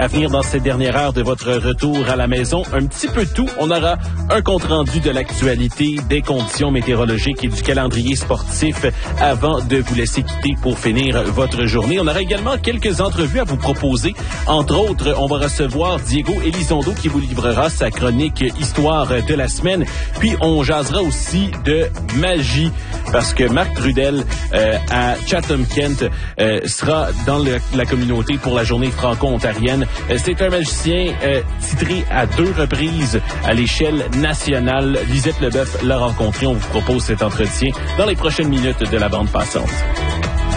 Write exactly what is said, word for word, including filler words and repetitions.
À venir dans cette dernière heure de votre retour à la maison, un petit peu de tout. On aura un compte-rendu de l'actualité, des conditions météorologiques et du calendrier sportif avant de vous laisser quitter pour finir votre journée. On aura également quelques entrevues à vous proposer. Entre autres, on va recevoir Diego Elizondo qui vous livrera sa chronique Histoire de la semaine. Puis, on jasera aussi de magie parce que Marc Trudel euh, à Chatham-Kent euh, sera dans le, la communauté pour la journée franco-ontarienne. Euh, c'est un magicien euh, titré à deux reprises à l'échelle nationale. Lisette Leboeuf l'a rencontré. On vous propose cet entretien dans les prochaines minutes de la bande passante.